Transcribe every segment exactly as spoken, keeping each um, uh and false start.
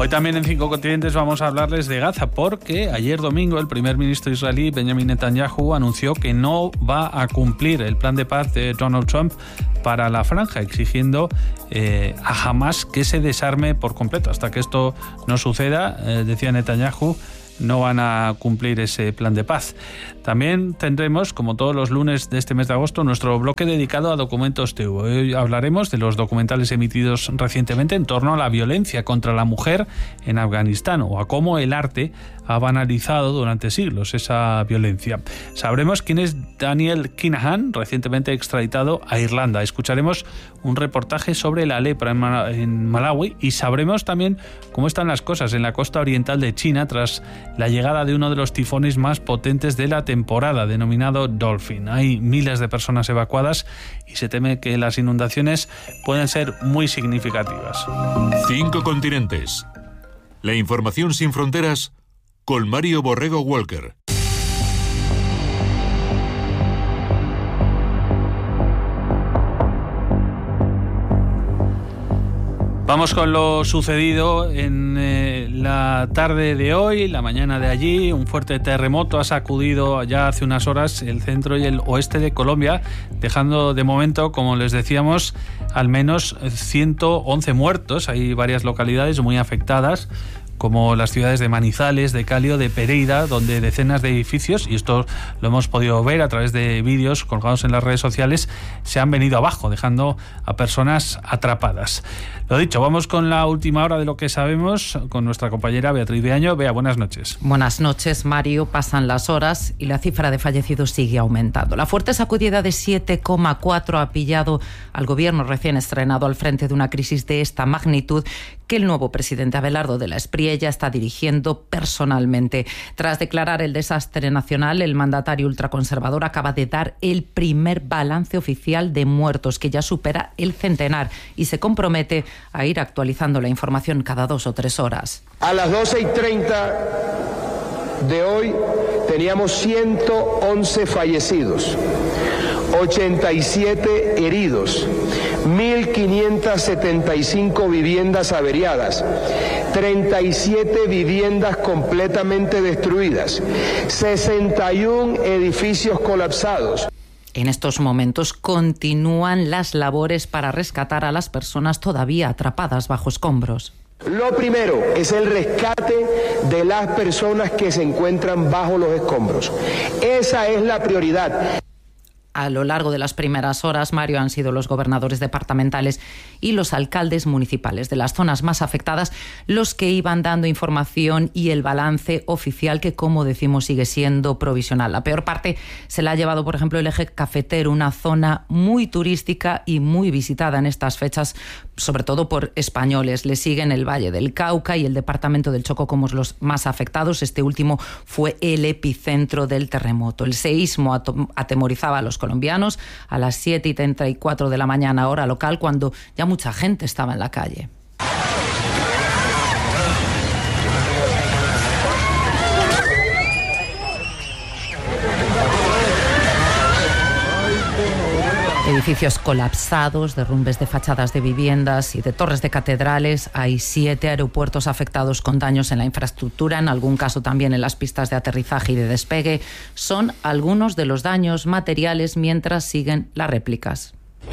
Hoy también en Cinco Continentes vamos a hablarles de Gaza, porque ayer domingo el primer ministro israelí Benjamin Netanyahu anunció que no va a cumplir el plan de paz de Donald Trump para la franja, exigiendo eh, a Hamas que se desarme por completo. Hasta que esto no suceda, eh, decía Netanyahu, no van a cumplir ese plan de paz. También tendremos, como todos los lunes de este mes de agosto, nuestro bloque dedicado a Documentos T V. Hoy hablaremos de los documentales emitidos recientemente en torno a la violencia contra la mujer en Afganistán, o a cómo el arte ha banalizado durante siglos esa violencia. Sabremos quién es Daniel Kinahan, recientemente extraditado a Irlanda. Escucharemos un reportaje sobre la lepra en Malawi y sabremos también cómo están las cosas en la costa oriental de China tras la llegada de uno de los tifones más potentes de la temporada, denominado Dolphin. Hay miles de personas evacuadas y se teme que las inundaciones pueden ser muy significativas. Cinco Continentes. La información sin fronteras con Mario Borrego Walker. Vamos con lo sucedido en eh, la tarde de hoy, la mañana de allí. Un fuerte terremoto ha sacudido ya hace unas horas el centro y el oeste de Colombia, dejando de momento, como les decíamos, al menos ciento once muertos. Hay varias localidades muy afectadas, como las ciudades de Manizales, de Cali o de Pereira, donde decenas de edificios, y esto lo hemos podido ver a través de vídeos colgados en las redes sociales, se han venido abajo, dejando a personas atrapadas. Lo dicho, vamos con la última hora de lo que sabemos con nuestra compañera Beatriz de Año. Bea, buenas noches. Buenas noches, Mario. Pasan las horas y la cifra de fallecidos sigue aumentando. La fuerte sacudida de siete coma cuatro ha pillado al gobierno recién estrenado al frente de una crisis de esta magnitud que el nuevo presidente Abelardo de la Espriella está dirigiendo personalmente. Tras declarar el desastre nacional, el mandatario ultraconservador acaba de dar el primer balance oficial de muertos, que ya supera el centenar, y se compromete a ir actualizando la información cada dos o tres horas. A las doce y treinta de hoy teníamos ciento once fallecidos, ochenta y siete heridos, mil quinientas setenta y cinco viviendas averiadas, treinta y siete viviendas completamente destruidas, sesenta y uno edificios colapsados. En estos momentos continúan las labores para rescatar a las personas todavía atrapadas bajo escombros. Lo primero es el rescate de las personas que se encuentran bajo los escombros. Esa es la prioridad. A lo largo de las primeras horas, Mario, han sido los gobernadores departamentales y los alcaldes municipales de las zonas más afectadas los que iban dando información y el balance oficial, que, como decimos, sigue siendo provisional. La peor parte se la ha llevado, por ejemplo, el eje cafetero, una zona muy turística y muy visitada en estas fechas, sobre todo por españoles. Le siguen el Valle del Cauca y el departamento del Chocó como los más afectados. Este último fue el epicentro del terremoto. El seísmo atemorizaba a los colombianos a las siete y treinta y cuatro de la mañana, hora local, cuando ya mucha gente estaba en la calle. Edificios colapsados, derrumbes de fachadas de viviendas y de torres de catedrales. Hay siete aeropuertos afectados con daños en la infraestructura, en algún caso también en las pistas de aterrizaje y de despegue. Son algunos de los daños materiales mientras siguen las réplicas.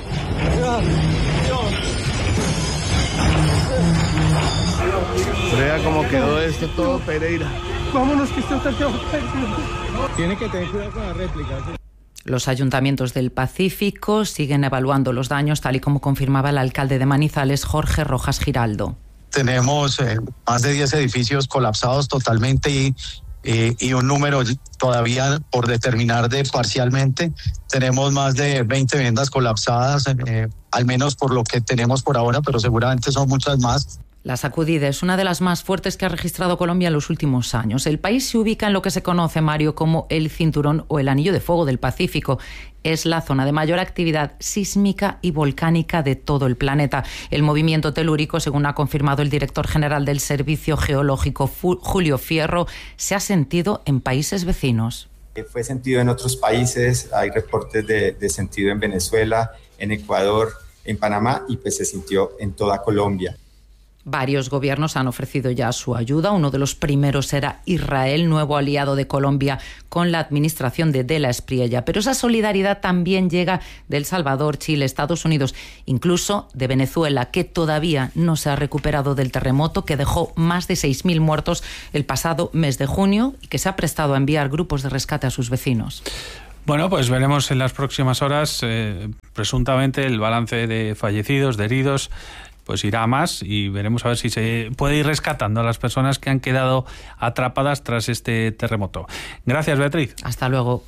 Vea cómo quedó esto todo, Pereira. Vámonos, que esto está quedando. Tiene que tener cuidado con las réplicas. Los ayuntamientos del Pacífico siguen evaluando los daños, tal y como confirmaba el alcalde de Manizales, Jorge Rojas Giraldo. Tenemos eh, más de diez edificios colapsados totalmente y, eh, y un número todavía por determinar de parcialmente. Tenemos más de veinte viviendas colapsadas, eh, al menos por lo que tenemos por ahora, pero seguramente son muchas más. La sacudida es una de las más fuertes que ha registrado Colombia en los últimos años. El país se ubica en lo que se conoce, Mario, como el cinturón o el anillo de fuego del Pacífico. Es la zona de mayor actividad sísmica y volcánica de todo el planeta. El movimiento telúrico, según ha confirmado el director general del Servicio Geológico, Julio Fierro, se ha sentido en países vecinos. Fue sentido en otros países, hay reportes de, de sentido en Venezuela, en Ecuador, en Panamá, y pues se sintió en toda Colombia. Varios gobiernos han ofrecido ya su ayuda. Uno de los primeros era Israel, nuevo aliado de Colombia con la administración de De la Espriella. Pero esa solidaridad también llega de El Salvador, Chile, Estados Unidos, incluso de Venezuela, que todavía no se ha recuperado del terremoto que dejó más de seis mil muertos el pasado mes de junio y que se ha prestado a enviar grupos de rescate a sus vecinos. Bueno, pues veremos en las próximas horas, eh, presuntamente, el balance de fallecidos, de heridos, pues irá a más y veremos a ver si se puede ir rescatando a las personas que han quedado atrapadas tras este terremoto. Gracias, Beatriz. Hasta luego.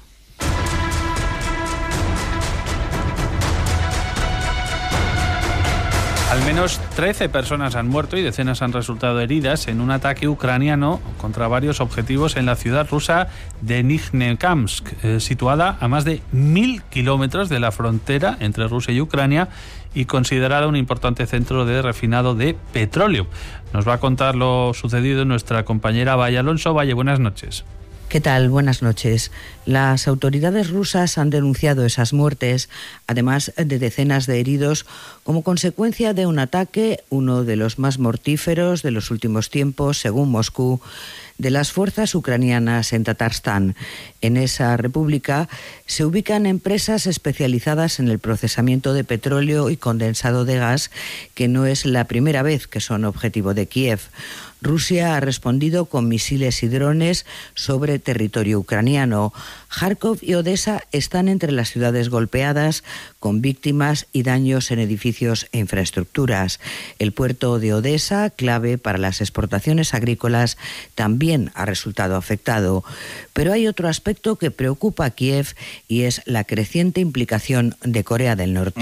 Al menos trece personas han muerto y decenas han resultado heridas en un ataque ucraniano contra varios objetivos en la ciudad rusa de Nizhnekamsk, eh, situada a más de mil kilómetros de la frontera entre Rusia y Ucrania y considerada un importante centro de refinado de petróleo. Nos va a contar lo sucedido nuestra compañera Valle Alonso. Valle, buenas noches. ¿Qué tal? Buenas noches. Las autoridades rusas han denunciado esas muertes, además de decenas de heridos, como consecuencia de un ataque, uno de los más mortíferos de los últimos tiempos, según Moscú, de las fuerzas ucranianas en Tatarstán. En esa república se ubican empresas especializadas en el procesamiento de petróleo y condensado de gas, que no es la primera vez que son objetivo de Kiev. Rusia ha respondido con misiles y drones sobre territorio ucraniano. Kharkov y Odessa están entre las ciudades golpeadas, con víctimas y daños en edificios e infraestructuras. El puerto de Odessa, clave para las exportaciones agrícolas, también ha resultado afectado. Pero hay otro aspecto que preocupa a Kiev y es la creciente implicación de Corea del Norte.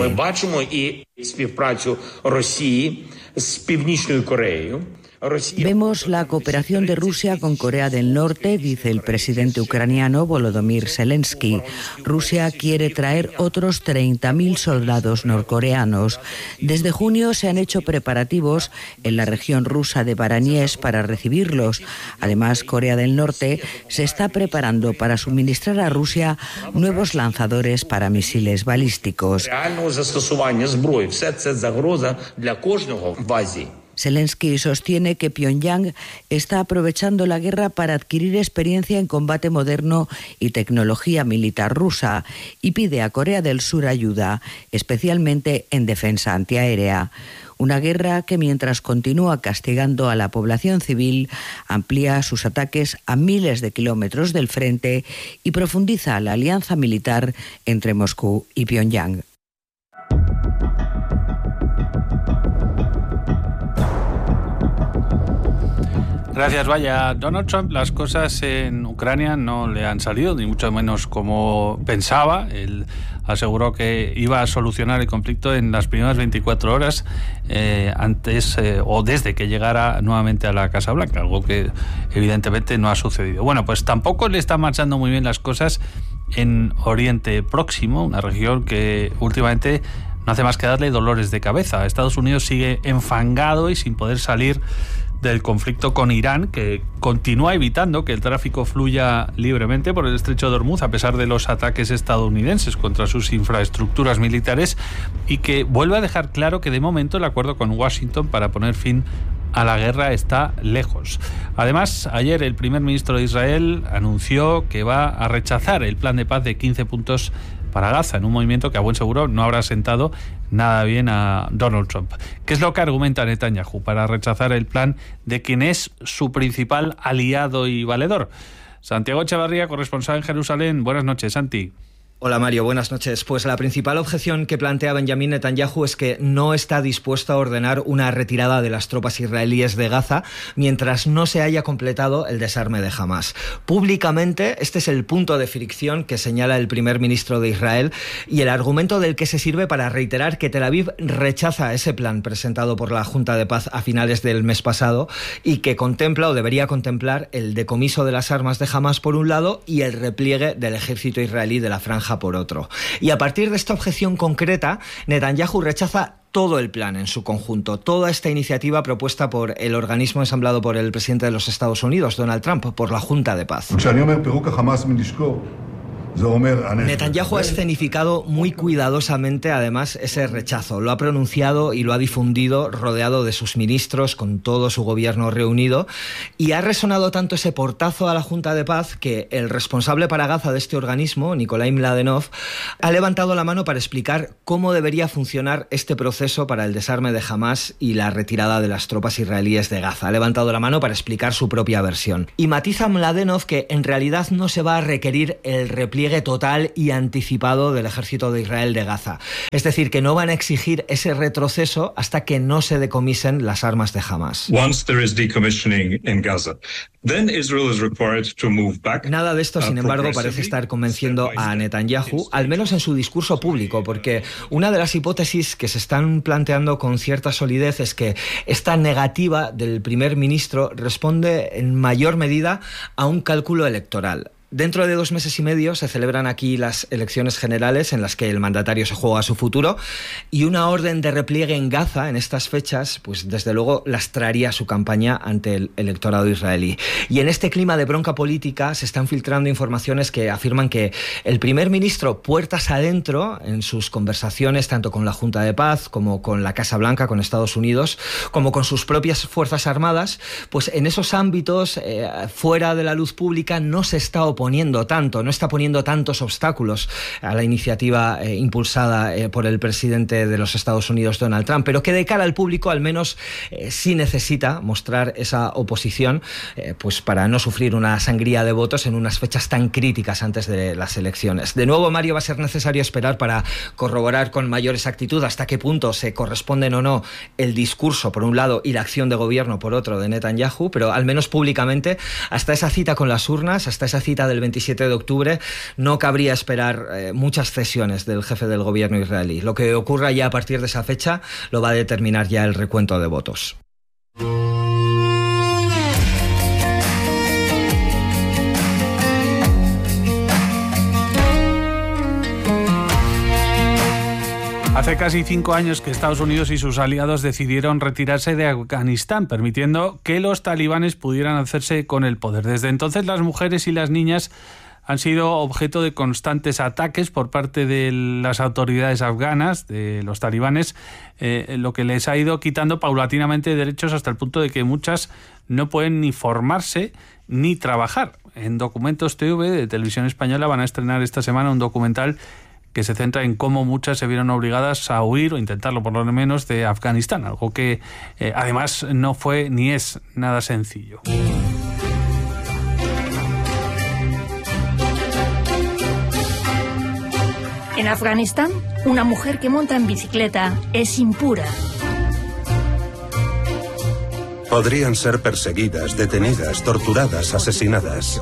Vemos la cooperación de Rusia con Corea del Norte, dice el presidente ucraniano Volodymyr Zelensky. Rusia quiere traer otros treinta mil soldados norcoreanos. Desde junio se han hecho preparativos en la región rusa de Baraniesk para recibirlos. Además, Corea del Norte se está preparando para suministrar a Rusia nuevos lanzadores para misiles balísticos. Zelensky sostiene que Pyongyang está aprovechando la guerra para adquirir experiencia en combate moderno y tecnología militar rusa y pide a Corea del Sur ayuda, especialmente en defensa antiaérea. Una guerra que, mientras continúa castigando a la población civil, amplía sus ataques a miles de kilómetros del frente y profundiza la alianza militar entre Moscú y Pyongyang. Gracias, Vaya. Donald Trump, las cosas en Ucrania no le han salido, ni mucho menos como pensaba. Él aseguró que iba a solucionar el conflicto en las primeras veinticuatro horas eh, antes eh, o desde que llegara nuevamente a la Casa Blanca, algo que evidentemente no ha sucedido. Bueno, pues tampoco le están marchando muy bien las cosas en Oriente Próximo, una región que últimamente no hace más que darle dolores de cabeza. Estados Unidos sigue enfangado y sin poder salir del conflicto con Irán, que continúa evitando que el tráfico fluya libremente por el estrecho de Hormuz a pesar de los ataques estadounidenses contra sus infraestructuras militares, y que vuelve a dejar claro que de momento el acuerdo con Washington para poner fin a la guerra está lejos. Además, ayer el primer ministro de Israel anunció que va a rechazar el plan de paz de quince puntos para Gaza, en un movimiento que a buen seguro no habrá sentado nada bien a Donald Trump. ¿Qué es lo que argumenta Netanyahu para rechazar el plan de quien es su principal aliado y valedor? Santiago Echevarría, corresponsal en Jerusalén. Buenas noches, Santi. Hola Mario, buenas noches. Pues la principal objeción que plantea Benjamín Netanyahu es que no está dispuesto a ordenar una retirada de las tropas israelíes de Gaza mientras no se haya completado el desarme de Hamás. Públicamente, este es el punto de fricción que señala el primer ministro de Israel y el argumento del que se sirve para reiterar que Tel Aviv rechaza ese plan presentado por la Junta de Paz a finales del mes pasado y que contempla o debería contemplar el decomiso de las armas de Hamás por un lado y el repliegue del ejército israelí de la franja por otro. Y a partir de esta objeción concreta, Netanyahu rechaza todo el plan en su conjunto, toda esta iniciativa propuesta por el organismo ensamblado por el presidente de los Estados Unidos, Donald Trump, por la Junta de Paz. Netanyahu ha escenificado muy cuidadosamente, además, ese rechazo. Lo ha pronunciado y lo ha difundido rodeado de sus ministros, con todo su gobierno reunido. Y ha resonado tanto ese portazo a la Junta de Paz que el responsable para Gaza de este organismo, Nikolai Mladenov, ha levantado la mano para explicar cómo debería funcionar este proceso para el desarme de Hamás y la retirada de las tropas israelíes de Gaza. Ha levantado la mano para explicar su propia versión. Y matiza Mladenov que en realidad no se va a requerir el repliegue total y anticipado del ejército de Israel de Gaza. Es decir, que no van a exigir ese retroceso hasta que no se decomisen las armas de Hamás. Once there is decommissioning in Gaza, then Israel is required to move back. Nada de esto, sin embargo, parece estar convenciendo a Netanyahu, al menos en su discurso público, porque una de las hipótesis que se están planteando con cierta solidez es que esta negativa del primer ministro responde en mayor medida a un cálculo electoral. Dentro de dos meses y medio se celebran aquí las elecciones generales en las que el mandatario se juega su futuro, y una orden de repliegue en Gaza en estas fechas, pues desde luego lastraría su campaña ante el electorado israelí. Y en este clima de bronca política se están filtrando informaciones que afirman que el primer ministro, puertas adentro, en sus conversaciones tanto con la Junta de Paz como con la Casa Blanca, con Estados Unidos, como con sus propias fuerzas armadas, pues en esos ámbitos, eh, fuera de la luz pública, no se está oponiendo poniendo tanto, no está poniendo tantos obstáculos a la iniciativa eh, impulsada eh, por el presidente de los Estados Unidos, Donald Trump, pero que de cara al público al menos eh, sí necesita mostrar esa oposición, eh, pues para no sufrir una sangría de votos en unas fechas tan críticas antes de las elecciones. De nuevo, Mario, va a ser necesario esperar para corroborar con mayor exactitud hasta qué punto se corresponden o no el discurso por un lado y la acción de gobierno por otro de Netanyahu, pero al menos públicamente, hasta esa cita con las urnas, hasta esa cita de el veintisiete de octubre, no cabría esperar eh, muchas cesiones del jefe del gobierno israelí. Lo que ocurra ya a partir de esa fecha lo va a determinar ya el recuento de votos. Hace casi cinco años que Estados Unidos y sus aliados decidieron retirarse de Afganistán, permitiendo que los talibanes pudieran hacerse con el poder. Desde entonces, las mujeres y las niñas han sido objeto de constantes ataques por parte de las autoridades afganas, de los talibanes, eh, lo que les ha ido quitando paulatinamente derechos hasta el punto de que muchas no pueden ni formarse ni trabajar. En Documentos T V de Televisión Española van a estrenar esta semana un documental que se centra en cómo muchas se vieron obligadas a huir o intentarlo por lo menos de Afganistán, algo que eh, además no fue ni es nada sencillo. En Afganistán, una mujer que monta en bicicleta es impura. Podrían ser perseguidas, detenidas, torturadas, asesinadas.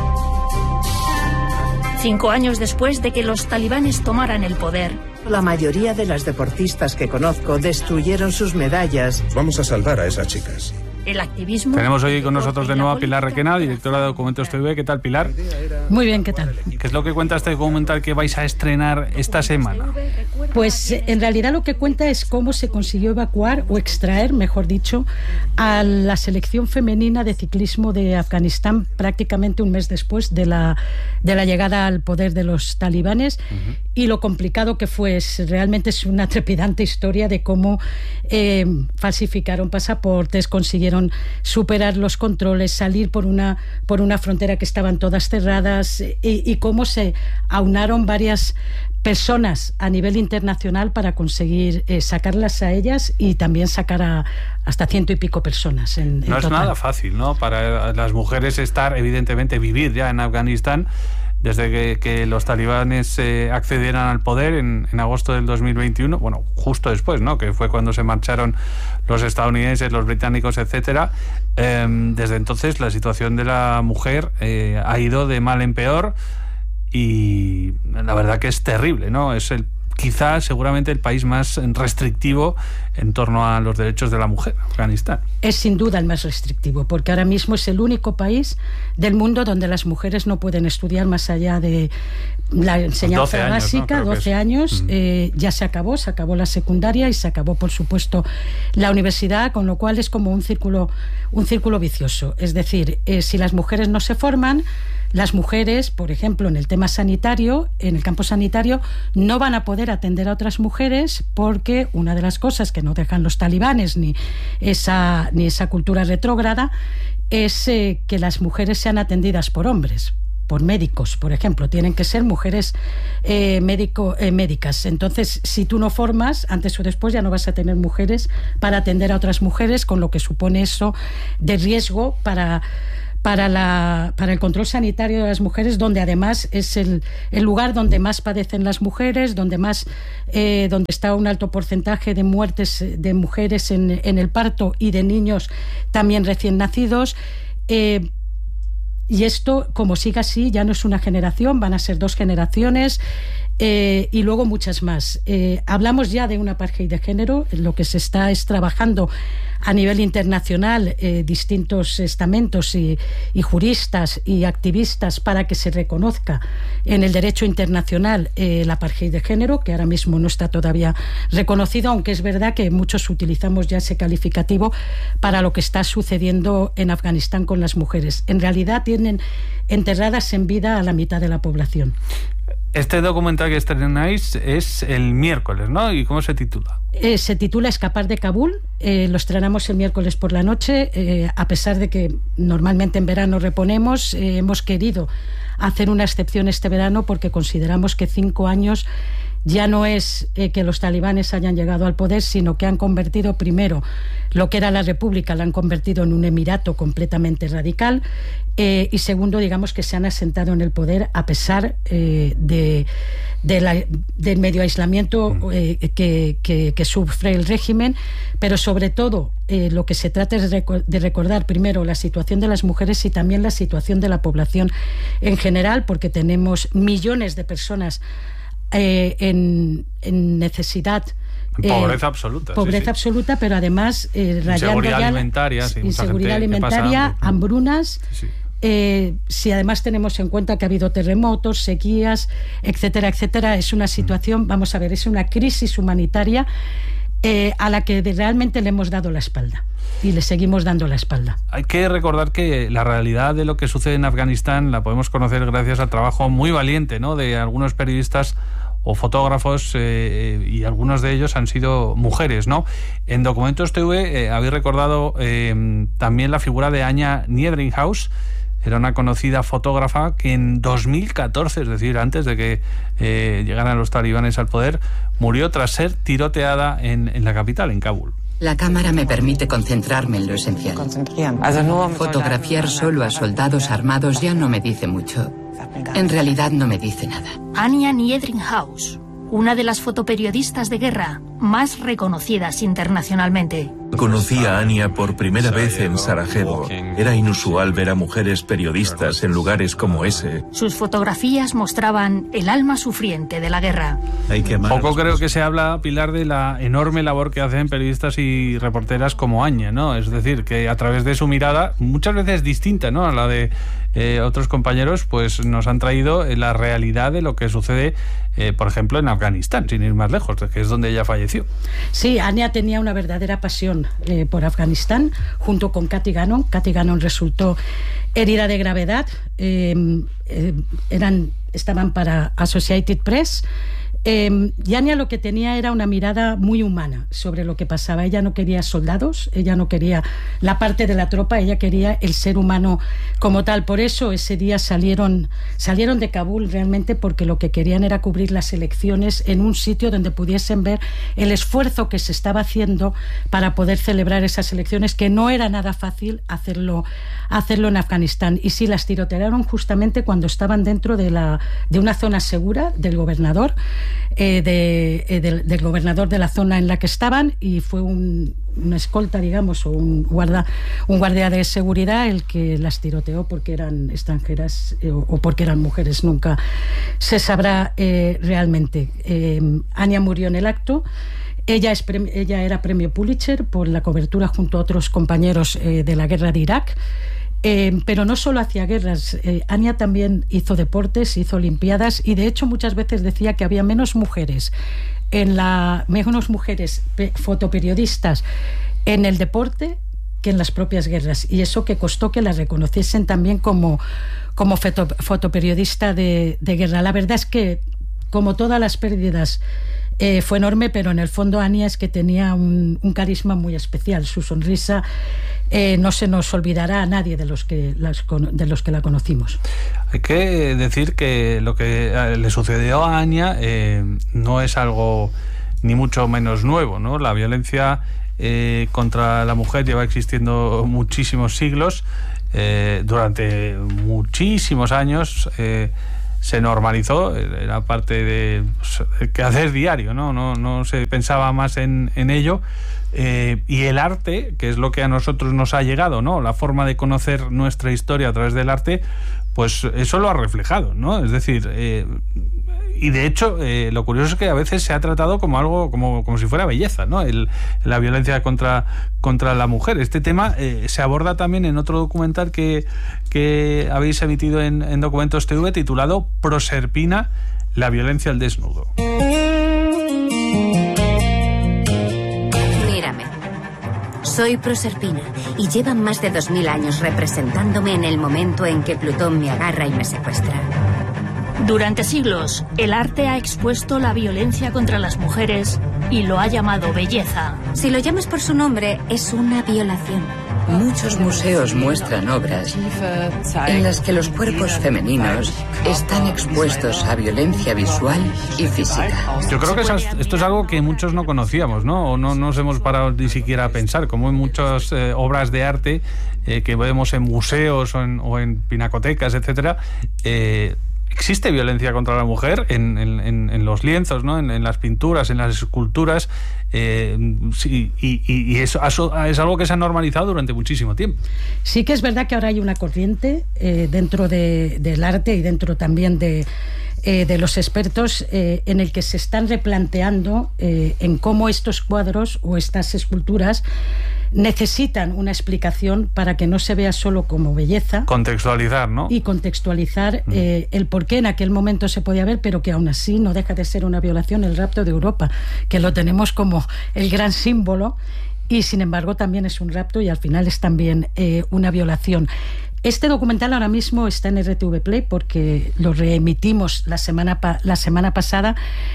Cinco años después de que los talibanes tomaran el poder, la mayoría de las deportistas que conozco destruyeron sus medallas. Vamos a salvar a esas chicas. El activismo... Tenemos hoy con nosotros de nuevo a Pilar Requena, directora de Documentos T V. ¿Qué tal, Pilar? Muy bien, ¿qué tal? ¿Qué es lo que cuenta este documental que vais a estrenar esta semana? Pues en realidad lo que cuenta es cómo se consiguió evacuar o extraer, mejor dicho, a la selección femenina de ciclismo de Afganistán prácticamente un mes después de la, de la llegada al poder de los talibanes. Uh-huh. Y lo complicado que fue, es, realmente es una trepidante historia de cómo eh, falsificaron pasaportes, consiguieron superar los controles, salir por una, por una frontera que estaban todas cerradas y, y cómo se aunaron varias personas a nivel internacional para conseguir eh, sacarlas a ellas y también sacar a hasta ciento y pico personas. En, en no es total. Nada fácil, ¿no? Para las mujeres estar, evidentemente, vivir ya en Afganistán desde que, que los talibanes eh, accedieran al poder en, en agosto del dos mil veintiuno, bueno, justo después, ¿no?, que fue cuando se marcharon los estadounidenses, los británicos, etcétera. Eh, desde entonces la situación de la mujer eh, ha ido de mal en peor y la verdad que es terrible, ¿no? Es el quizá seguramente el país más restrictivo en torno a los derechos de la mujer en Afganistán. Es sin duda el más restrictivo, porque ahora mismo es el único país del mundo donde las mujeres no pueden estudiar más allá de la enseñanza doce años, básica, ¿no? doce años, Mm. eh, ya se acabó, se acabó la secundaria y se acabó, por supuesto, la universidad, con lo cual es como un círculo, un círculo vicioso. Es decir, eh, si las mujeres no se forman, las mujeres, por ejemplo, en el tema sanitario, en el campo sanitario, no van a poder atender a otras mujeres porque una de las cosas que no dejan los talibanes ni esa, ni esa cultura retrógrada es eh, que las mujeres sean atendidas por hombres, por médicos, por ejemplo. Tienen que ser mujeres eh, médico, eh, médicas. Entonces, si tú no formas, antes o después ya no vas a tener mujeres para atender a otras mujeres, con lo que supone eso de riesgo para... Para, la, para el control sanitario de las mujeres, donde además es el, el lugar donde más padecen las mujeres, donde más eh, donde está un alto porcentaje de muertes de mujeres en, en el parto y de niños también recién nacidos. Eh, y esto, como siga así, ya no es una generación, van a ser dos generaciones. Eh, y luego muchas más. Eh, hablamos ya de un apartheid de género. Lo que se está es trabajando a nivel internacional, eh, distintos estamentos y, y juristas y activistas para que se reconozca en el derecho internacional eh, el apartheid de género, que ahora mismo no está todavía reconocido, aunque es verdad que muchos utilizamos ya ese calificativo para lo que está sucediendo en Afganistán con las mujeres. En realidad tienen enterradas en vida a la mitad de la población. Este documental que estrenáis es el miércoles, ¿no? ¿Y cómo se titula? Eh, se titula Escapar de Kabul. Eh, lo estrenamos el miércoles por la noche. Eh, a pesar de que normalmente en verano reponemos, eh, hemos querido hacer una excepción este verano porque consideramos que cinco años ya no es eh, que los talibanes hayan llegado al poder, sino que han convertido primero lo que era la república, la han convertido en un emirato completamente radical, eh, y segundo, digamos que se han asentado en el poder a pesar eh, de, de la, del medio aislamiento eh, que, que, que sufre el régimen, pero sobre todo eh, lo que se trata es de recordar primero la situación de las mujeres y también la situación de la población en general, porque tenemos millones de personas Eh, en, en necesidad, pobreza eh, absoluta pobreza sí, sí. absoluta, pero además eh, rayando inseguridad ya alimentaria, sí, inseguridad alimentaria, hambrunas. Sí, sí. Eh, si además tenemos en cuenta que ha habido terremotos, sequías, etcétera, etcétera, es una situación, vamos a ver, es una crisis humanitaria eh, a la que realmente le hemos dado la espalda. Y le seguimos dando la espalda. Hay que recordar que la realidad de lo que sucede en Afganistán la podemos conocer gracias al trabajo muy valiente, ¿no?, de algunos periodistas o fotógrafos, eh, y algunos de ellos han sido mujeres, ¿no? En Documentos T V eh, habéis recordado eh, también la figura de Anya Niedringhaus. Era una conocida fotógrafa que en dos mil catorce, es decir, antes de que eh, llegaran los talibanes al poder, murió tras ser tiroteada en, en la capital, en Kabul. La cámara me permite concentrarme en lo esencial. Fotografiar solo a soldados armados ya no me dice mucho. En realidad no me dice nada. Anya Niedringhaus, una de las fotoperiodistas de guerra más reconocidas internacionalmente. Conocí a Anya por primera vez en Sarajevo. Era inusual ver a mujeres periodistas en lugares como ese. Sus fotografías mostraban el alma sufriente de la guerra. Poco creo que se habla, Pilar, de la enorme labor que hacen periodistas y reporteras como Anya, ¿no? Es decir, que a través de su mirada, muchas veces distinta, ¿no?, a la de eh, otros compañeros, pues nos han traído la realidad de lo que sucede, eh, por ejemplo, en Afganistán, sin ir más lejos, que es donde ella falleció. Sí, Anya tenía una verdadera pasión Eh, por Afganistán, junto con Cathy Gannon. Cathy Gannon resultó herida de gravedad, eh, eh, eran, estaban para Associated Press. Eh, y Anya lo que tenía era una mirada muy humana sobre lo que pasaba. Ella no quería soldados, ella no quería la parte de la tropa, ella quería el ser humano como tal. Por eso ese día salieron, salieron de Kabul realmente porque lo que querían era cubrir las elecciones en un sitio donde pudiesen ver el esfuerzo que se estaba haciendo para poder celebrar esas elecciones, que no era nada fácil hacerlo, hacerlo en Afganistán. Y sí, las tirotearon justamente cuando estaban dentro de, la, de una zona segura del gobernador. Eh, de, eh, del, del gobernador de la zona en la que estaban, y fue un, una escolta, digamos, o un guarda, un guardia de seguridad el que las tiroteó porque eran extranjeras eh, o, o porque eran mujeres. Nunca se sabrá eh, realmente. Eh, Anya murió en el acto. Ella, es, ella era premio Pulitzer por la cobertura junto a otros compañeros eh, de la guerra de Irak. Eh, pero no solo hacía guerras, eh, Anya también hizo deportes, hizo olimpiadas y de hecho muchas veces decía que había menos mujeres, en la, menos mujeres fotoperiodistas en el deporte que en las propias guerras, y eso que costó que la reconociesen también como, como foto, fotoperiodista de, de guerra. La verdad es que, como todas las pérdidas, eh, fue enorme, pero en el fondo Anya es que tenía un, un carisma muy especial. Su sonrisa eh, no se nos olvidará a nadie de los que, las, de los que la conocimos. Hay que decir que lo que le sucedió a Anya eh, no es algo ni mucho menos nuevo, ¿no? La violencia eh, contra la mujer lleva existiendo muchísimos siglos. Eh, durante muchísimos años eh, se normalizó, era parte de pues, quehacer diario, ¿no? No, no se pensaba más en, en ello. Eh, y el arte, que es lo que a nosotros nos ha llegado, ¿no? La forma de conocer nuestra historia a través del arte, pues eso lo ha reflejado, ¿no? Es decir, eh, y de hecho eh, lo curioso es que a veces se ha tratado como algo, como, como si fuera belleza, ¿no? El, la violencia contra, contra la mujer. Este tema eh, se aborda también en otro documental que, que habéis emitido en, en Documentos T V titulado Proserpina, la violencia al desnudo. Soy Proserpina y llevan más de dos mil años representándome en el momento en que Plutón me agarra y me secuestra. Durante siglos, el arte ha expuesto la violencia contra las mujeres y lo ha llamado belleza. Si lo llamas por su nombre, es una violación. Muchos museos muestran obras en las que los cuerpos femeninos están expuestos a violencia visual y física. Yo creo que esto es algo que muchos no conocíamos, ¿no? O no nos hemos parado ni siquiera a pensar, como en muchas eh, obras de arte eh, que vemos en museos o en, o en pinacotecas, etcétera. Eh, Existe violencia contra la mujer en, en, en los lienzos, ¿no? en, en las pinturas, en las esculturas, eh, sí, y, y, y eso, eso es algo que se ha normalizado durante muchísimo tiempo. Sí que es verdad que ahora hay una corriente eh, dentro de, del arte y dentro también de, eh, de los expertos eh, en el que se están replanteando eh, en cómo estos cuadros o estas esculturas necesitan una explicación para que no se vea solo como belleza. Contextualizar, ¿no? Y contextualizar mm. eh, el por qué en aquel momento se podía ver, pero que aún así no deja de ser una violación, el rapto de Europa, que lo tenemos como el gran símbolo, y sin embargo también es un rapto y al final es también eh, una violación. Este documental ahora mismo está en R T V Play porque lo reemitimos la semana, pa- la semana pasada.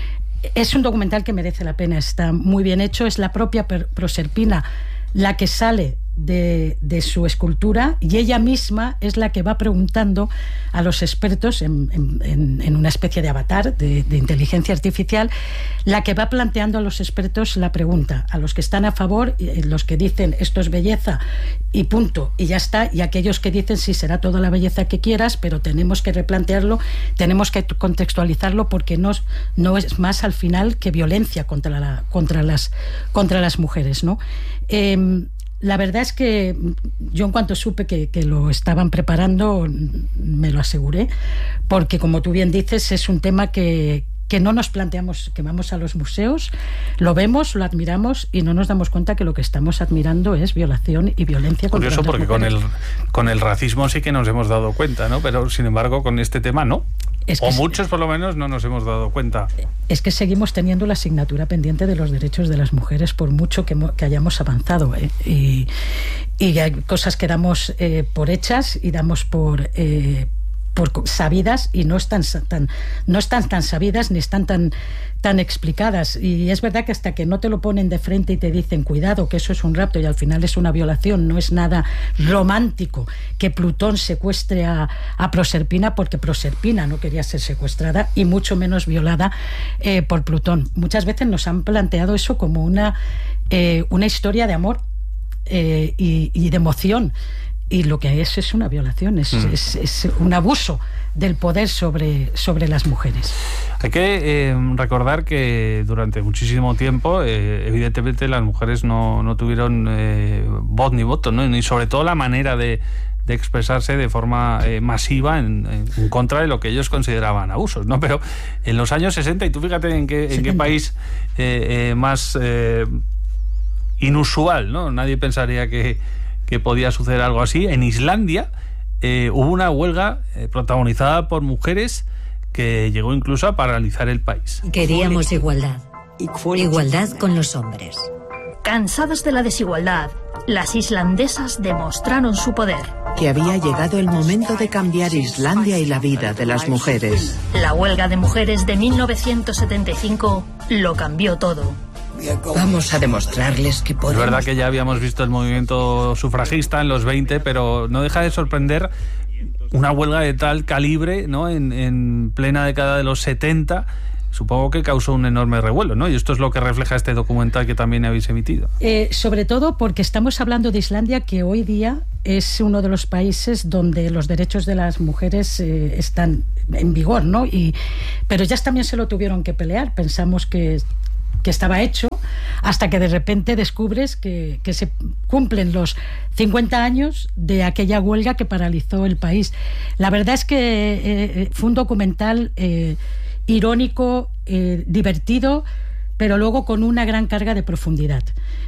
Es un documental que merece la pena, está muy bien hecho, es la propia Proserpina la que sale de, de su escultura y ella misma es la que va preguntando a los expertos en, en, en una especie de avatar de, de inteligencia artificial, la que va planteando a los expertos la pregunta, a los que están a favor, los que dicen esto es belleza y punto, y ya está, y aquellos que dicen sí, será toda la belleza que quieras, pero tenemos que replantearlo, tenemos que contextualizarlo porque no, no es más al final que violencia contra, la, contra, las, contra las mujeres, ¿no? Eh, La verdad es que yo en cuanto supe que, que lo estaban preparando me lo aseguré, porque como tú bien dices es un tema que, que no nos planteamos, que vamos a los museos, lo vemos, lo admiramos y no nos damos cuenta que lo que estamos admirando es violación y violencia contra las mujeres. Curioso, porque con el, con el racismo sí que nos hemos dado cuenta, ¿no? Pero sin embargo con este tema no. Es que o muchos por lo menos no nos hemos dado cuenta. Es que seguimos teniendo la asignatura pendiente de los derechos de las mujeres por mucho que, que hayamos avanzado, ¿eh? y, y hay cosas que damos eh, por hechas y damos por, eh, por sabidas y no están tan, no están tan sabidas ni están tan, tan explicadas. Y es verdad que hasta que no te lo ponen de frente y te dicen cuidado, que eso es un rapto y al final es una violación, no es nada romántico que Plutón secuestre a, a Proserpina, porque Proserpina no quería ser secuestrada y mucho menos violada eh, por Plutón. Muchas veces nos han planteado eso como una, eh, una historia de amor eh, y, y de emoción. Y lo que es es una violación, es, mm. es, es un abuso del poder sobre, sobre las mujeres. Hay que eh, recordar que durante muchísimo tiempo, eh, evidentemente, las mujeres no, no tuvieron eh, voz ni voto, ¿no? Ni sobre todo la manera de, de expresarse de forma eh, masiva en, en contra de lo que ellos consideraban abusos, ¿no? Pero en los años sesenta, y tú fíjate en qué, en qué país eh, eh, más eh, inusual, ¿no? Nadie pensaría que, que podía suceder algo así. En Islandia eh, hubo una huelga eh, protagonizada por mujeres que llegó incluso a paralizar el país. Queríamos igualdad. Igualdad con los hombres. Cansadas de la desigualdad, las islandesas demostraron su poder. Que había llegado el momento de cambiar Islandia y la vida de las mujeres. La huelga de mujeres de mil novecientos setenta y cinco lo cambió todo. Vamos a demostrarles que podemos. Es verdad que ya habíamos visto el movimiento sufragista en los veinte, pero no deja de sorprender una huelga de tal calibre, ¿no? En, en plena década de los setenta. Supongo que causó un enorme revuelo, ¿no? Y esto es lo que refleja este documental que también habéis emitido. Eh, sobre todo porque estamos hablando de Islandia, que hoy día es uno de los países donde los derechos de las mujeres eh, están en vigor, ¿no? Y, pero ellas también se lo tuvieron que pelear. Pensamos que, que estaba hecho, hasta que de repente descubres que, que se cumplen los cincuenta años de aquella huelga que paralizó el país. La verdad es que eh, fue un documental Eh, irónico, eh, divertido, pero luego con una gran carga de profundidad.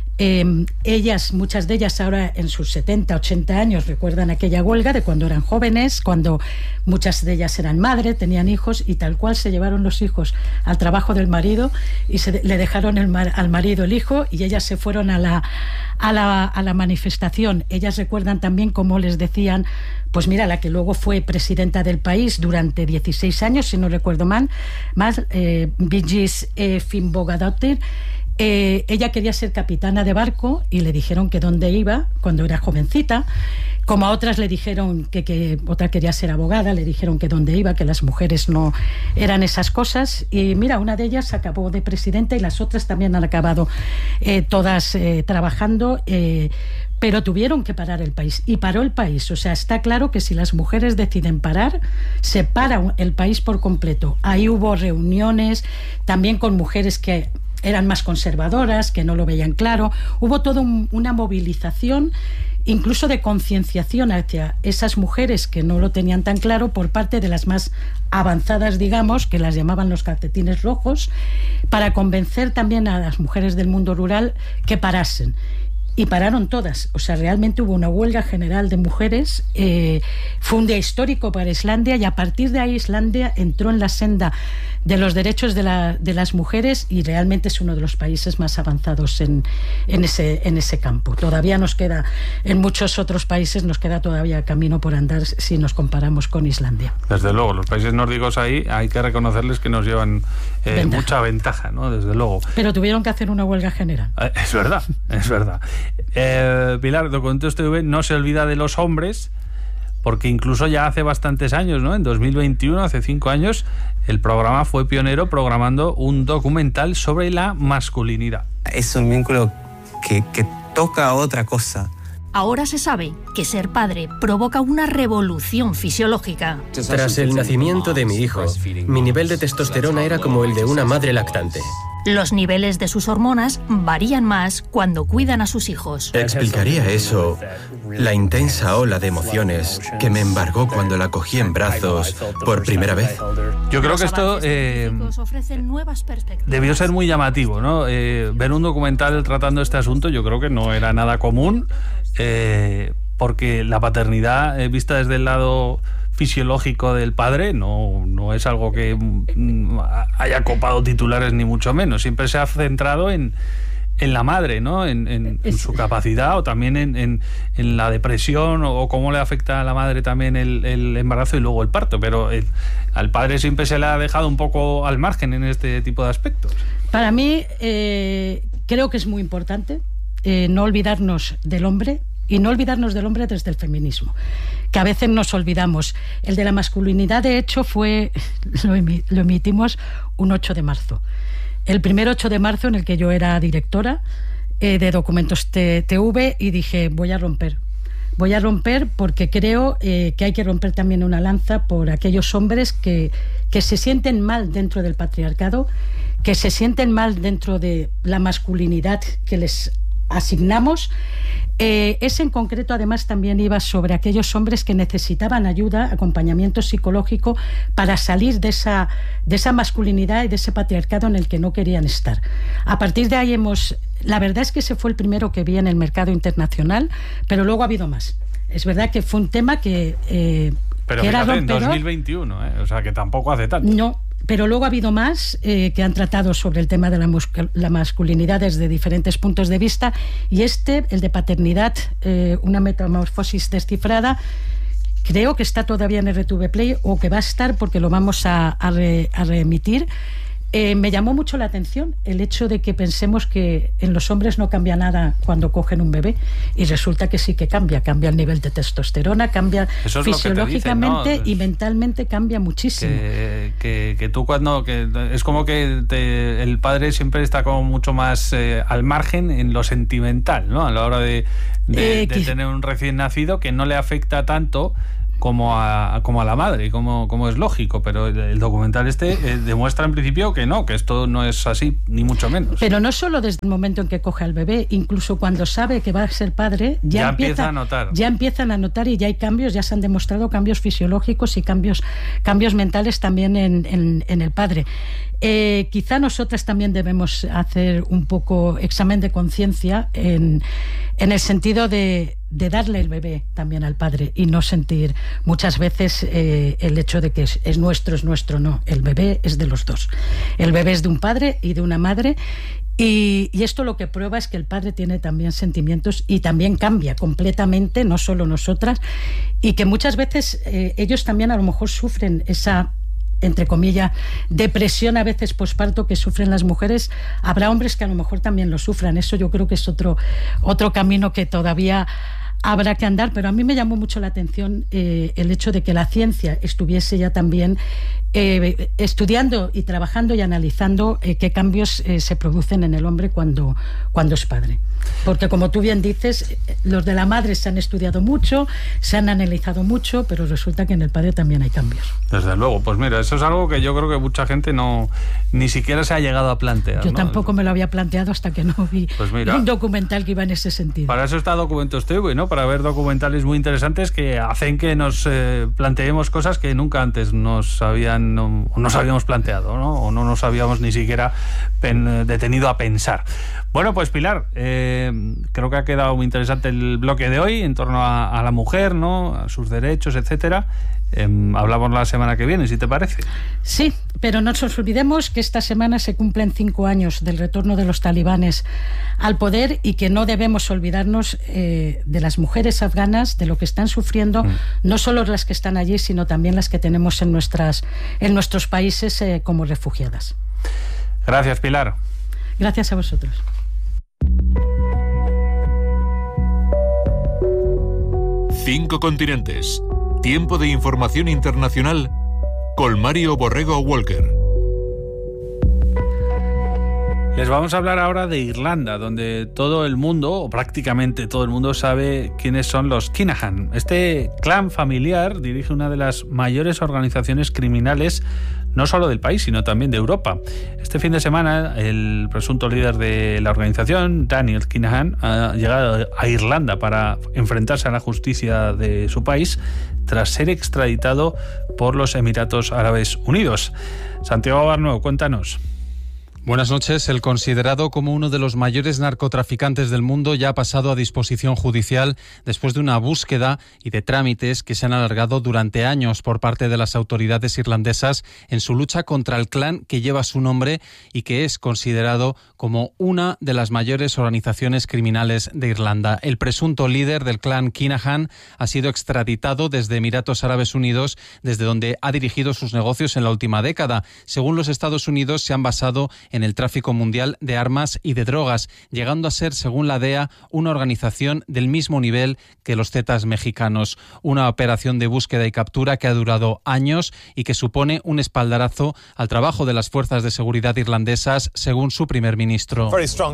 Eh, ellas, muchas de ellas ahora en sus setenta, ochenta años, recuerdan aquella huelga de cuando eran jóvenes, cuando muchas de ellas eran madres, tenían hijos, y tal cual se llevaron los hijos al trabajo del marido y se, le dejaron el mar, al marido el hijo, y ellas se fueron a la, a la, a la manifestación. Ellas recuerdan también cómo les decían, pues mira, la que luego fue presidenta del país durante dieciséis años, si no recuerdo mal, más eh, Vigdís eh, Finnbogadóttir. Eh, ella quería ser capitana de barco y le dijeron que dónde iba cuando era jovencita. Como a otras le dijeron que, que otra quería ser abogada, le dijeron que dónde iba, que las mujeres no eran esas cosas. Y mira, una de ellas acabó de presidenta y las otras también han acabado eh, todas eh, trabajando. Eh, pero tuvieron que parar el país, y paró el país. O sea, está claro que si las mujeres deciden parar, se para el país por completo. Ahí hubo reuniones también con mujeres que eran más conservadoras, que no lo veían claro. Hubo toda un, una movilización, incluso de concienciación hacia esas mujeres que no lo tenían tan claro, por parte de las más avanzadas, digamos, que las llamaban los calcetines rojos, para convencer también a las mujeres del mundo rural que parasen. Y pararon todas. O sea, realmente hubo una huelga general de mujeres. Eh, fue un día histórico para Islandia, y a partir de ahí Islandia entró en la senda de los derechos de, la, de las mujeres, y realmente es uno de los países más avanzados en, en, ese, en ese campo. Todavía nos queda, en muchos otros países nos queda todavía camino por andar si nos comparamos con Islandia. Desde luego, los países nórdicos ahí hay que reconocerles que nos llevan eh, ventaja. mucha ventaja, ¿no? Desde luego. Pero tuvieron que hacer una huelga general. Eh, es verdad, es verdad. Eh, Pilar, Documentos T V no se olvida de los hombres, porque incluso ya hace bastantes años, ¿no? En dos mil veintiuno, hace cinco años, el programa fue pionero programando un documental sobre la masculinidad. Es un vínculo que, que toca otra cosa. Ahora se sabe que ser padre provoca una revolución fisiológica. Tras el nacimiento de mi hijo, mi nivel de testosterona era como el de una madre lactante. Los niveles de sus hormonas varían más cuando cuidan a sus hijos. Explicaría eso, la intensa ola de emociones que me embargó cuando la cogí en brazos por primera vez. Yo creo que esto eh, debió ser muy llamativo, ¿no? Eh, ver un documental tratando este asunto, yo creo que no era nada común, eh, porque la paternidad eh, vista desde el lado fisiológico del padre no, no es algo que mm, haya copado titulares ni mucho menos. Siempre se ha centrado en, en la madre, ¿no? En, en, en su capacidad, o también en, en, en la depresión, o, o cómo le afecta a la madre también el, el embarazo y luego el parto. Pero el, al padre siempre se le ha dejado un poco al margen en este tipo de aspectos. Para mí eh, creo que es muy importante eh, no olvidarnos del hombre, y no olvidarnos del hombre desde el feminismo, que a veces nos olvidamos. El de la masculinidad, de hecho, fue lo, emi, lo emitimos un ocho de marzo. El primer ocho de marzo en el que yo era directora eh, de Documentos T V, y dije, voy a romper. Voy a romper porque creo eh, que hay que romper también una lanza por aquellos hombres que, que se sienten mal dentro del patriarcado, que se sienten mal dentro de la masculinidad que les asignamos. Eh, ese en concreto además también iba sobre aquellos hombres que necesitaban ayuda, acompañamiento psicológico para salir de esa, de esa masculinidad y de ese patriarcado en el que no querían estar. A partir de ahí hemos... La verdad es que ese fue el primero que vi en el mercado internacional, pero luego ha habido más. Es verdad que fue un tema que... Eh, pero que fíjate, era en dos mil veintiuno, ¿eh? O sea que tampoco hace tanto. No, pero luego ha habido más eh, que han tratado sobre el tema de la, la masculinidad desde diferentes puntos de vista, y este, el de paternidad, eh, una metamorfosis descifrada, creo que está todavía en R T V Play, o que va a estar porque lo vamos a, a, re, a reemitir. Eh, me llamó mucho la atención el hecho de que pensemos que en los hombres no cambia nada cuando cogen un bebé, y resulta que sí que cambia, cambia el nivel de testosterona, cambia Eso es fisiológicamente, dicen, ¿no? Y mentalmente cambia muchísimo. Que, que, que tú cuando... que es como que te, el padre siempre está como mucho más eh, al margen en lo sentimental, ¿no? A la hora de, de, eh, de tener un recién nacido, que no le afecta tanto como a, como a la madre, como, como es lógico, pero el, el documental este eh, demuestra en principio que no, que esto no es así, ni mucho menos. Pero no solo desde el momento en que coge al bebé, incluso cuando sabe que va a ser padre, ya, ya empieza, empieza a notar. Ya empiezan a notar, y ya hay cambios, ya se han demostrado cambios fisiológicos y cambios, cambios mentales también en, en, en el padre. Eh, quizá nosotras también debemos hacer un poco examen de conciencia en, en el sentido de, de darle el bebé también al padre, y no sentir muchas veces eh, el hecho de que es, es nuestro, es nuestro, no. El bebé es de los dos. El bebé es de un padre y de una madre. Y, y esto lo que prueba es que el padre tiene también sentimientos y también cambia completamente, no solo nosotras, y que muchas veces eh, ellos también a lo mejor sufren esa, entre comillas, depresión a veces posparto que sufren las mujeres. Habrá hombres que a lo mejor también lo sufran. Eso yo creo que es otro, otro camino que todavía habrá que andar, pero a mí me llamó mucho la atención eh, el hecho de que la ciencia estuviese ya también eh, estudiando y trabajando y analizando eh, qué cambios eh, se producen en el hombre cuando, cuando es padre. Porque, como tú bien dices, los de la madre se han estudiado mucho, se han analizado mucho, pero resulta que en el padre también hay cambios. Desde luego. Pues mira, eso es algo que yo creo que mucha gente no ni siquiera se ha llegado a plantear. Yo ¿no? tampoco me lo había planteado hasta que no vi pues mira, un documental que iba en ese sentido. Para eso está Documentos T V, ¿no? Para ver documentales muy interesantes que hacen que nos eh, planteemos cosas que nunca antes nos habían no, nos habíamos planteado, ¿no? O no nos habíamos ni siquiera pen, detenido a pensar. Bueno, pues Pilar, eh, creo que ha quedado muy interesante el bloque de hoy en torno a, a la mujer, ¿no? A sus derechos, etcétera. Eh, hablamos la semana que viene, si te parece. Sí, pero no nos olvidemos que esta semana se cumplen cinco años del retorno de los talibanes al poder, y que no debemos olvidarnos eh, de las mujeres afganas, de lo que están sufriendo, mm. no solo las que están allí, sino también las que tenemos en, nuestras, en nuestros países eh, como refugiadas. Gracias, Pilar. Gracias a vosotros. Cinco continentes. Tiempo de información internacional con Mario Borrego Walker. Les vamos a hablar ahora de Irlanda, donde todo el mundo, o prácticamente todo el mundo, sabe quiénes son los Kinahan. Este clan familiar dirige una de las mayores organizaciones criminales, no solo del país, sino también de Europa. Este fin de semana, el presunto líder de la organización, Daniel Kinahan, ha llegado a Irlanda para enfrentarse a la justicia de su país tras ser extraditado por los Emiratos Árabes Unidos. Santiago Barnó, cuéntanos. Buenas noches. El considerado como uno de los mayores narcotraficantes del mundo ya ha pasado a disposición judicial después de una búsqueda y de trámites que se han alargado durante años por parte de las autoridades irlandesas en su lucha contra el clan que lleva su nombre y que es considerado como una de las mayores organizaciones criminales de Irlanda. El presunto líder del clan Kinahan ha sido extraditado desde Emiratos Árabes Unidos, desde donde ha dirigido sus negocios en la última década. Según los Estados Unidos, se han basado en en el tráfico mundial de armas y de drogas, llegando a ser, según la D E A, una organización del mismo nivel que los Zetas mexicanos. Una operación de búsqueda y captura que ha durado años y que supone un espaldarazo al trabajo de las fuerzas de seguridad irlandesas, según su primer ministro.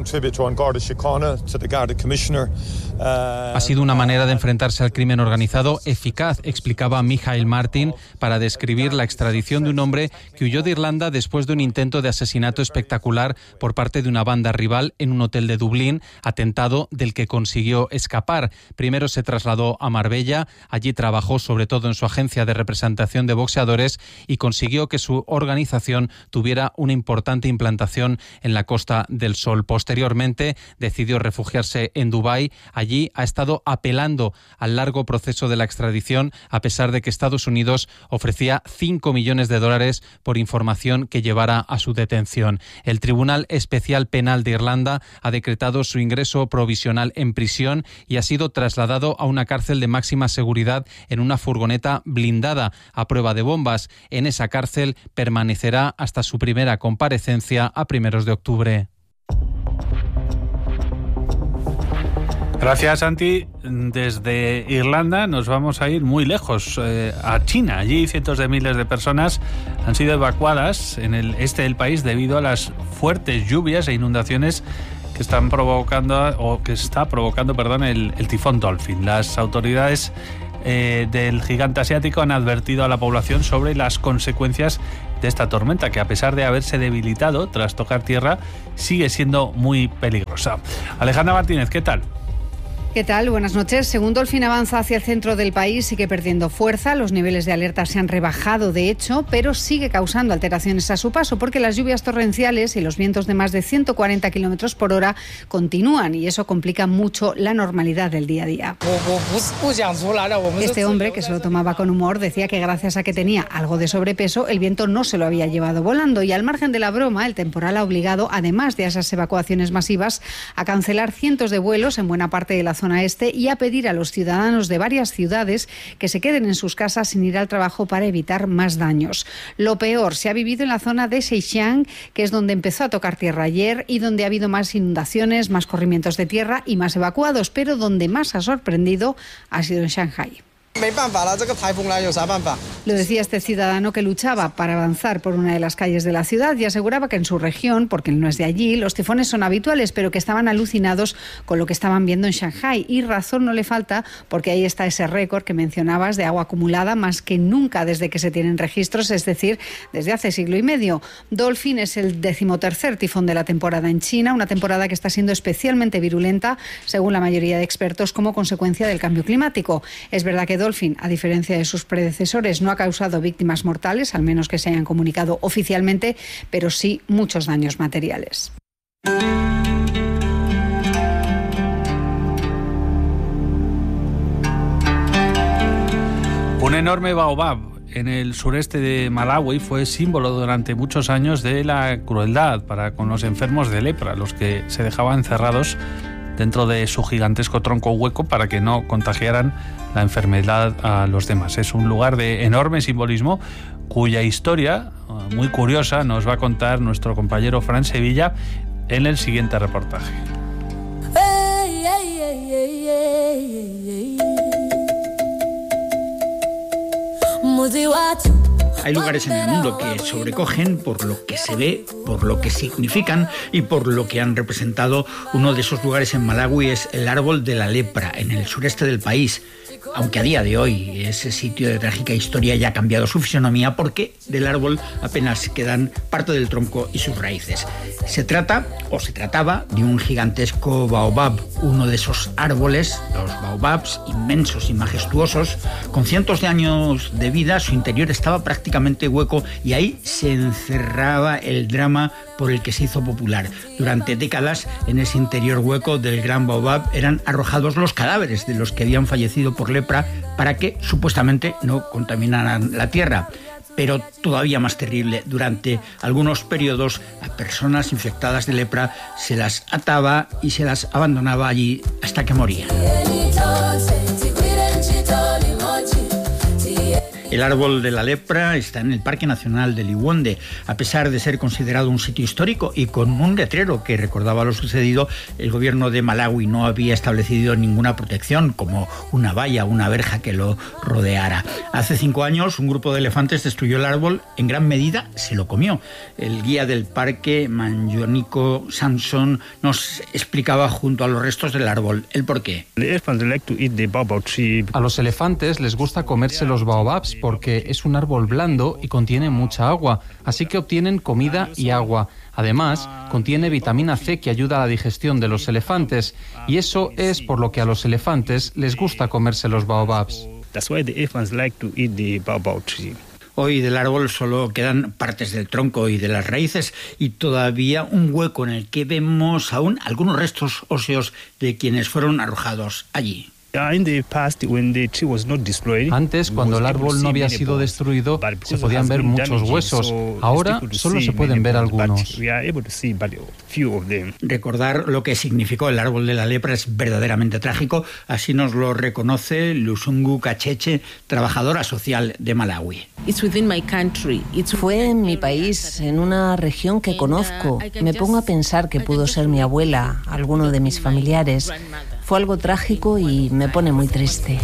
Ha sido una manera de enfrentarse al crimen organizado eficaz, explicaba Michael Martin, para describir la extradición de un hombre que huyó de Irlanda después de un intento de asesinato espectacular espectacular por parte de una banda rival en un hotel de Dublín, atentado del que consiguió escapar. Primero se trasladó a Marbella, allí trabajó sobre todo en su agencia de representación de boxeadores y consiguió que su organización tuviera una importante implantación en la Costa del Sol. Posteriormente decidió refugiarse en Dubái. Allí ha estado apelando al largo proceso de la extradición, a pesar de que Estados Unidos ofrecía cinco millones de dólares por información que llevara a su detención. El Tribunal Especial Penal de Irlanda ha decretado su ingreso provisional en prisión y ha sido trasladado a una cárcel de máxima seguridad en una furgoneta blindada a prueba de bombas. En esa cárcel permanecerá hasta su primera comparecencia a primeros de octubre. Gracias, Santi. Desde Irlanda nos vamos a ir muy lejos, eh, a China. Allí cientos de miles de personas han sido evacuadas en el este del país debido a las fuertes lluvias e inundaciones que están provocando o que está provocando, perdón, el, el tifón Dolphin. Las autoridades eh, del gigante asiático han advertido a la población sobre las consecuencias de esta tormenta, que a pesar de haberse debilitado tras tocar tierra, sigue siendo muy peligrosa. Alejandra Martínez, ¿qué tal? ¿Qué tal? Buenas noches. Según Dolphin avanza hacia el centro del país, sigue perdiendo fuerza. Los niveles de alerta se han rebajado, de hecho, pero sigue causando alteraciones a su paso porque las lluvias torrenciales y los vientos de más de ciento cuarenta kilómetros por hora continúan y eso complica mucho la normalidad del día a día. Este hombre, que se lo tomaba con humor, decía que gracias a que tenía algo de sobrepeso, el viento no se lo había llevado volando y al margen de la broma, el temporal ha obligado, además de esas evacuaciones masivas, a cancelar cientos de vuelos en buena parte de la zona este y a pedir a los ciudadanos de varias ciudades que se queden en sus casas sin ir al trabajo para evitar más daños. Lo peor se ha vivido en la zona de Zhejiang, que es donde empezó a tocar tierra ayer y donde ha habido más inundaciones, más corrimientos de tierra y más evacuados, pero donde más ha sorprendido ha sido en Shanghái. Lo decía este ciudadano que luchaba para avanzar por una de las calles de la ciudad y aseguraba que en su región, porque él no es de allí, los tifones son habituales, pero que estaban alucinados con lo que estaban viendo en Shanghái. Y razón no le falta, porque ahí está ese récord que mencionabas de agua acumulada más que nunca desde que se tienen registros, es decir, desde hace siglo y medio. Dolphin es el decimotercer tifón de la temporada en China, una temporada que está siendo especialmente virulenta, según la mayoría de expertos, como consecuencia del cambio climático. Es verdad que Dolphin, a diferencia de sus predecesores, no ha causado víctimas mortales, al menos que se hayan comunicado oficialmente, pero sí muchos daños materiales. Un enorme baobab en el sureste de Malawi fue símbolo durante muchos años de la crueldad para con los enfermos de lepra, los que se dejaban encerrados dentro de su gigantesco tronco hueco para que no contagiaran la enfermedad a los demás. Es un lugar de enorme simbolismo cuya historia, muy curiosa, nos va a contar nuestro compañero Fran Sevilla en el siguiente reportaje. Hay lugares en el mundo que sobrecogen por lo que se ve, por lo que significan y por lo que han representado. Uno de esos lugares en Malawi es el árbol de la lepra, en el sureste del país. Aunque a día de hoy ese sitio de trágica historia ya ha cambiado su fisonomía porque del árbol apenas quedan parte del tronco y sus raíces. Se trata, o se trataba, de un gigantesco baobab, uno de esos árboles, los baobabs inmensos y majestuosos, con cientos de años de vida. Su interior estaba prácticamente hueco y ahí se encerraba el drama por el que se hizo popular. Durante décadas, en ese interior hueco del gran baobab eran arrojados los cadáveres de los que habían fallecido por lepra para que supuestamente no contaminaran la tierra. Pero todavía más terrible, durante algunos periodos a personas infectadas de lepra se las ataba y se las abandonaba allí hasta que morían. El árbol de la lepra está en el Parque Nacional de Liwonde. A pesar de ser considerado un sitio histórico y con un letrero que recordaba lo sucedido, el gobierno de Malawi no había establecido ninguna protección, como una valla o una verja que lo rodeara. Hace cinco años, un grupo de elefantes destruyó el árbol, en gran medida se lo comió. El guía del parque, Manjoniko Samson, nos explicaba junto a los restos del árbol el porqué. A los elefantes les gusta comerse los baobabs porque es un árbol blando y contiene mucha agua, así que obtienen comida y agua. Además, contiene vitamina C que ayuda a la digestión de los elefantes, y eso es por lo que a los elefantes les gusta comerse los baobabs. That's why the elephants like to eat the baobab tree. Hoy del árbol solo quedan partes del tronco y de las raíces y todavía un hueco en el que vemos aún algunos restos óseos de quienes fueron arrojados allí. Antes, cuando el árbol no había sido destruido, se podían ver muchos huesos. Ahora solo se pueden ver algunos. Recordar lo que significó el árbol de la lepra es verdaderamente trágico. Así nos lo reconoce Lusungu Kacheche, trabajadora social de Malawi. Fue en mi país, en una región que conozco. Me pongo a pensar que pudo ser mi abuela, alguno de mis familiares. Fue algo trágico y me pone muy triste.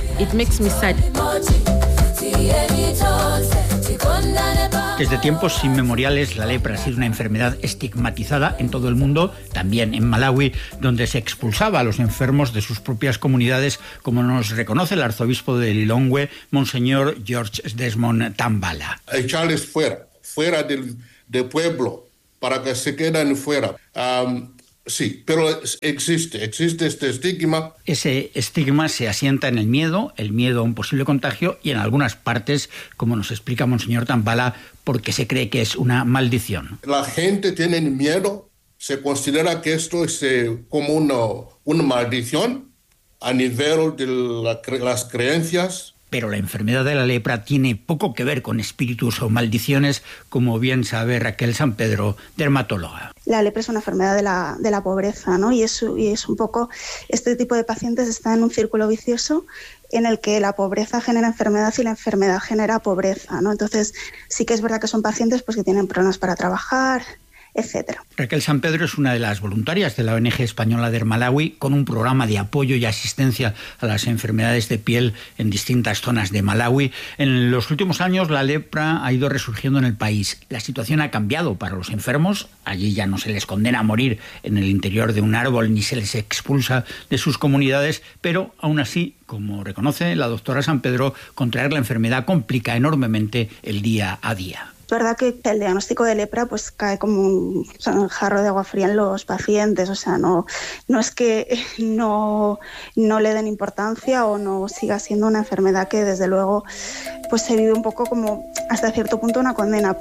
Desde tiempos inmemoriales la lepra ha sido una enfermedad estigmatizada en todo el mundo, también en Malawi, donde se expulsaba a los enfermos de sus propias comunidades, como nos reconoce el arzobispo de Lilongwe, Monseñor George Desmond Tambala. Echarles fuera, fuera del, del pueblo, para que se queden fuera. Um, Sí, pero existe, existe este estigma. Ese estigma se asienta en el miedo, el miedo a un posible contagio y en algunas partes, como nos explica Monseñor Tambala, porque se cree que es una maldición. La gente tiene miedo, se considera que esto es eh, como una, una maldición a nivel de la, las creencias. Pero la enfermedad de la lepra tiene poco que ver con espíritus o maldiciones, como bien sabe Raquel San Pedro, dermatóloga. La lepra es una enfermedad de la, de la pobreza, ¿no? Y es, y es un poco, este tipo de pacientes está en un círculo vicioso en el que la pobreza genera enfermedad y la enfermedad genera pobreza, ¿no? Entonces sí que es verdad que son pacientes pues, que tienen problemas para trabajar, etcétera. Raquel San Pedro es una de las voluntarias de la O N G española de Malawi, con un programa de apoyo y asistencia a las enfermedades de piel en distintas zonas de Malawi. En los últimos años la lepra ha ido resurgiendo en el país. La situación ha cambiado para los enfermos. Allí ya no se les condena a morir en el interior de un árbol ni se les expulsa de sus comunidades, pero aún así, como reconoce la doctora San Pedro, contraer la enfermedad complica enormemente el día a día. Es verdad que el diagnóstico de lepra pues cae como un, o sea, un jarro de agua fría en los pacientes, o sea, no, no es que no, no le den importancia o no siga siendo una enfermedad que desde luego pues se vive un poco como hasta cierto punto una condena.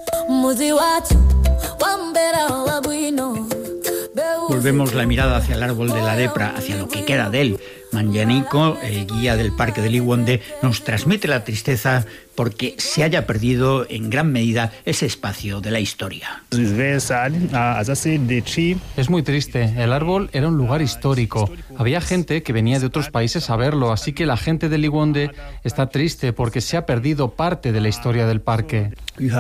Volvemos la mirada hacia el árbol de la lepra, hacia lo que queda de él. Manjaniko, el guía del parque de Liwonde, nos transmite la tristeza porque se haya perdido en gran medida ese espacio de la historia. Es muy triste. El árbol era un lugar histórico. Había gente que venía de otros países a verlo, así que la gente de Liwonde está triste porque se ha perdido parte de la historia del parque.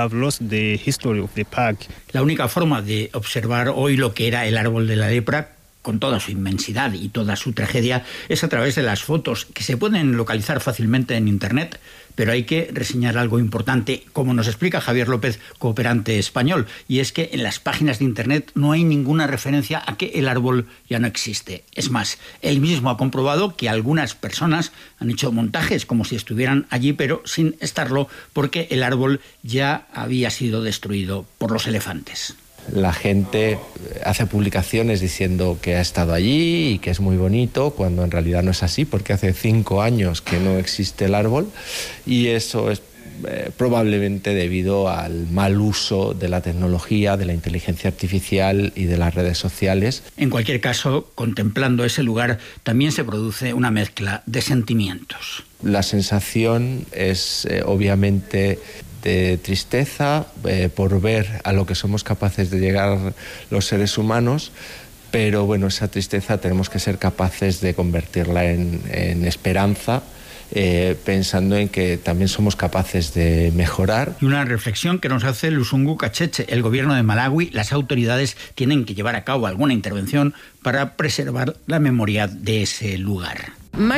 La única forma de observar hoy lo que era el árbol de la lepra, con toda su inmensidad y toda su tragedia, es a través de las fotos que se pueden localizar fácilmente en Internet, pero hay que reseñar algo importante, como nos explica Javier López, cooperante español, y es que en las páginas de Internet no hay ninguna referencia a que el árbol ya no existe. Es más, él mismo ha comprobado que algunas personas han hecho montajes como si estuvieran allí, pero sin estarlo, porque el árbol ya había sido destruido por los elefantes. La gente hace publicaciones diciendo que ha estado allí y que es muy bonito, cuando en realidad no es así, porque hace cinco años que no existe el árbol, y eso es eh, probablemente debido al mal uso de la tecnología, de la inteligencia artificial y de las redes sociales. En cualquier caso, contemplando ese lugar, también se produce una mezcla de sentimientos. La sensación es eh, obviamente de tristeza eh, por ver a lo que somos capaces de llegar los seres humanos, pero bueno, esa tristeza tenemos que ser capaces de convertirla en, en esperanza, eh, pensando en que también somos capaces de mejorar. Y una reflexión que nos hace Lusungu Kacheche. El gobierno de Malawi, las autoridades tienen que llevar a cabo alguna intervención para preservar la memoria de ese lugar.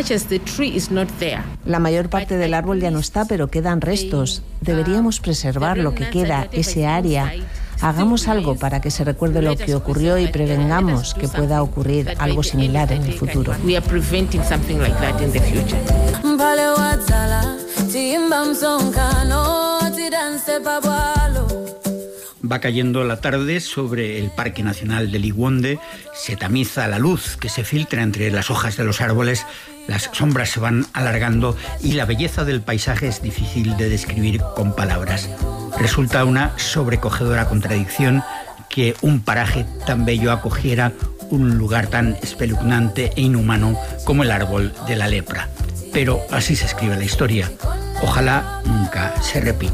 La mayor parte del árbol ya no está, pero quedan restos. Deberíamos preservar lo que queda, ese área. Hagamos algo para que se recuerde lo que ocurrió y prevengamos que pueda ocurrir algo similar en el futuro. We are Va cayendo la tarde sobre el Parque Nacional de Liwonde, se tamiza la luz que se filtra entre las hojas de los árboles, las sombras se van alargando y la belleza del paisaje es difícil de describir con palabras. Resulta una sobrecogedora contradicción que un paraje tan bello acogiera un lugar tan espeluznante e inhumano como el árbol de la lepra. Pero así se escribe la historia. Ojalá nunca se repita.